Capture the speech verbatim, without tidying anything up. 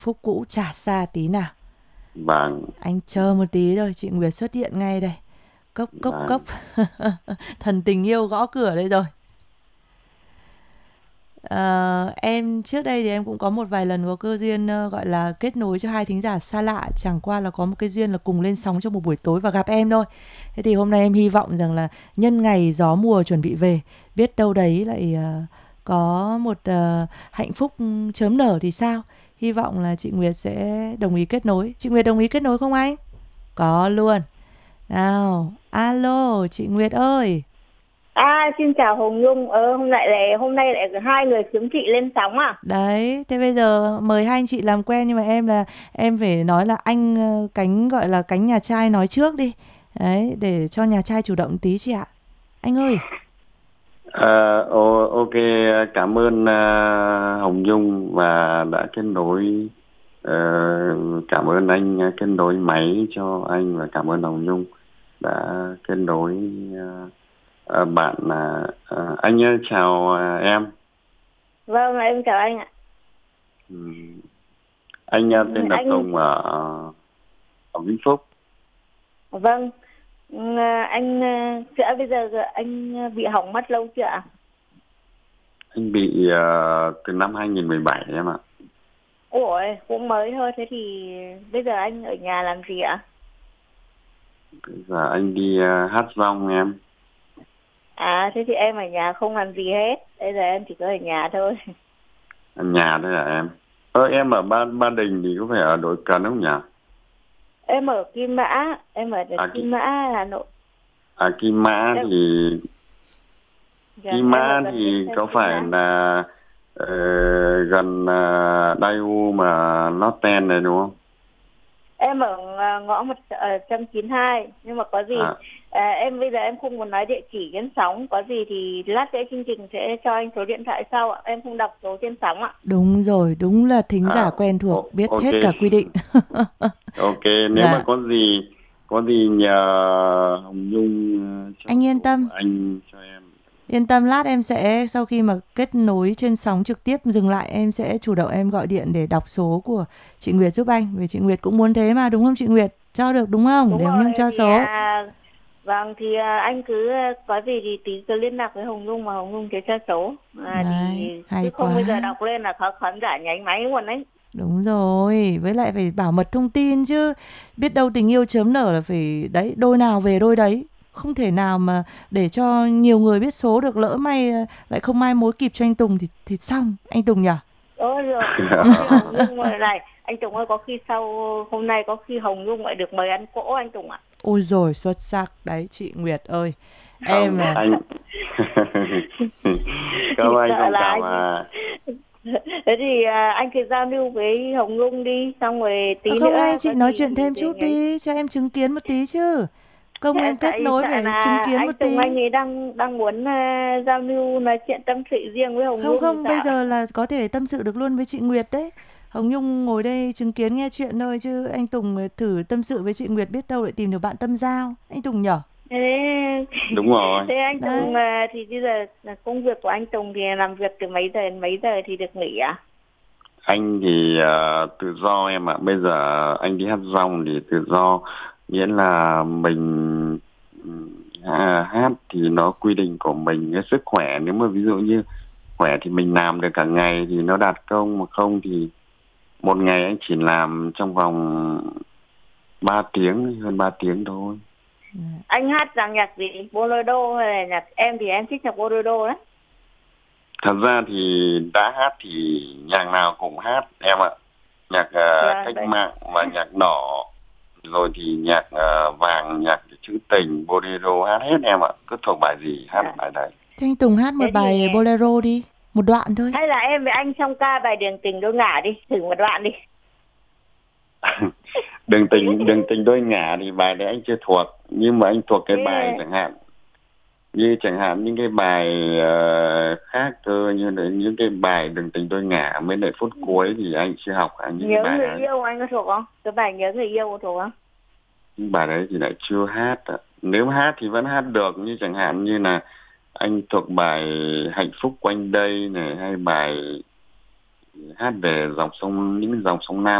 phúc cũ trả xa tí nào. Vâng, Anh chờ một tí rồi, chị Nguyệt xuất hiện ngay đây. Cốc cốc cốc. vâng. Thần tình yêu gõ cửa đây rồi. Ờ, em trước đây thì em cũng có một vài lần có cơ duyên ờ, gọi là kết nối cho hai thính giả xa lạ, chẳng qua là có một cái duyên là cùng lên sóng trong một buổi tối và gặp em thôi. Thế thì hôm nay em hy vọng rằng là nhân ngày gió mùa chuẩn bị về, biết đâu đấy lại ờ, có một ờ, hạnh phúc chớm nở thì sao? Hy vọng là chị Nguyệt sẽ đồng ý kết nối. Chị Nguyệt đồng ý kết nối không anh? Có luôn. Nào, alo chị Nguyệt ơi. À, xin chào Hồng Nhung. Ờ, hôm nay lại hôm nay lại hai người kiếm chị lên sóng à? Đấy, thế bây giờ mời hai anh chị làm quen, nhưng mà em là em phải nói là anh ờ, cánh gọi là cánh nhà trai nói trước đi. Đấy, để cho nhà trai chủ động tí chị ạ. Anh ơi. Ờ, ô- ok, cảm ơn à, Hồng Nhung và đã kết nối. Ờ, cảm ơn anh à, kết nối máy cho anh, và cảm ơn Hồng Nhung đã kết nối à, à, bạn. À, à, anh ơi, chào à, em. Vâng, em chào anh ạ. Ừm, anh à, tên là Anh Tùng ở ở Vĩnh Phúc. vâng. Ừ, anh sẽ bây giờ anh bị hỏng mắt lâu chưa ạ? Anh bị à, từ năm hai nghìn mười bảy em ạ. Ủa, cũng mới thôi. Thế thì bây giờ anh ở nhà làm gì ạ? Bây giờ anh đi à, hát rong em. À, thế thì em ở nhà không làm gì hết. Bây giờ em chỉ có ở nhà thôi. Ở nhà thôi à em? Ơ, em ở Ba Ba Đình thì có phải ở đội Cần không nhỉ? Em ở Kim Mã, em ở À, Ki- Kim Mã, Hà Nội. à Kim Mã Em, thì dạ, Kim em ở Mã gần bến thì xe có Kim phải Mã. là ờ, gần uh, Daewoo mà Norten này đúng không? Em ở à, ngõ một trăm chín mươi hai, nhưng mà có gì À, à, em bây giờ em không muốn nói địa chỉ trên sóng, có gì thì lát nữa chương trình sẽ cho anh số điện thoại sau ạ. Em không đọc số trên sóng ạ. Đúng rồi, đúng là thính à giả quen thuộc, o- biết ok. hết cả quy định. Ok, nếu mà Dạ, có gì có gì nhờ Hồng Nhung ờ, cho anh yên số của tâm. anh cho em. Yên tâm, lát em sẽ sau khi mà kết nối trên sóng trực tiếp dừng lại, em sẽ chủ động em gọi điện để đọc số của chị Nguyệt giúp anh, vì chị Nguyệt cũng muốn thế mà, đúng không chị Nguyệt? Cho được đúng không? Đúng Để Hồng rồi Nhung cho thì số. à, vâng thì à, anh cứ à, có gì thì tí cứ liên lạc với Hồng Nhung mà Hồng Nhung sẽ cho số à, thì Đấy, chứ hay không bây giờ quá. đọc lên là khó khán giả nháy máy luôn đấy. Đúng rồi, với lại phải bảo mật thông tin chứ. Biết đâu tình yêu chớm nở là phải đấy, đôi nào về đôi đấy. Không thể nào mà để cho nhiều người biết số được, lỡ may ờ, lại không mai mối kịp cho anh Tùng thì thì xong, anh Tùng nhỉ? Ôi rồi, có khi Hồng Nhung rồi này, anh Tùng ơi, có khi sau hôm nay có khi Hồng Nhung lại được mời ăn cỗ anh Tùng ạ. Ôi rồi xuất sắc đấy chị Nguyệt ơi. Em Không, là anh không, anh Sợ không là cảm anh. à. Thế thì à, anh cứ giao lưu với Hồng Nhung đi, xong rồi à tí không, nữa anh chị có nói gì chuyện thêm về chút nhấy. đi, cho em chứng kiến một tí chứ. Công em kết Tại nối sợ phải chứng là kiến một anh Tùng anh tí. ấy đang đang muốn à, giao lưu nói chuyện tâm sự riêng với Hồng Không Nhung thì không, bây sao? giờ là có thể tâm sự được luôn với chị Nguyệt đấy. Hồng Nhung ngồi đây chứng kiến nghe chuyện thôi, chứ anh Tùng thử tâm sự với chị Nguyệt, biết đâu lại tìm được bạn tâm giao. Anh Tùng nhở? Thế Đúng rồi. thế anh Tùng Đấy. à, thì bây giờ là công việc của anh Tùng thì làm việc từ mấy giờ đến mấy giờ thì được nghỉ à? Anh thì ờ, tự do em ạ. Bây giờ anh đi hát rong thì tự do, nghĩa là mình ừm, à, hát thì nó quy định của mình. Cái sức khỏe, nếu mà ví dụ như khỏe thì mình làm được cả ngày thì nó đạt công, mà không thì một ngày anh chỉ làm trong vòng ba tiếng, hơn ba tiếng thôi. Anh hát dòng nhạc gì, bolero hay là nhạc, em thì em thích nhạc bolero đấy. Thật ra thì đã hát thì nhạc nào cũng hát em ạ. Nhạc ờ, Vâng cách đấy. mạng và nhạc đỏ, rồi thì nhạc ờ, vàng, nhạc trữ tình, bolero, hát hết em ạ. Cứ thuộc bài gì hát Dạ. bài đấy. Thế anh Tùng hát một Thế thì bài bolero đi, một đoạn thôi. hay là em với anh song ca bài Đường tình đôi ngả đi, thử một đoạn đi. Đường tình đường tình đôi ngả thì bài đấy anh chưa thuộc, nhưng mà anh thuộc cái bài Thế chẳng hạn như chẳng hạn những cái bài ờ, khác cơ, như là những cái bài đường tình đôi ngả mấy lại phút cuối thì anh chưa học à, những cái nhớ bài người đấy. yêu anh có thuộc không? Cái bài nhớ người yêu có thuộc không? Những bài đấy thì lại chưa hát ạ. Nếu hát thì vẫn hát được, như chẳng hạn như là anh thuộc bài hạnh phúc quanh đây này, hay bài hát về dòng sông, những dòng sông Nam